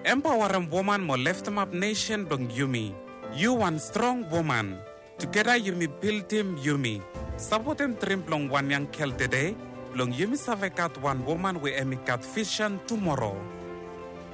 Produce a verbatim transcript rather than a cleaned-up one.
empower a woman mo lift em up nation dong Yumi. You one strong woman. Together Yumi build him Yumi. Support him trim long one young kel today. Long Yumi savekat one woman we emikat vision tomorrow.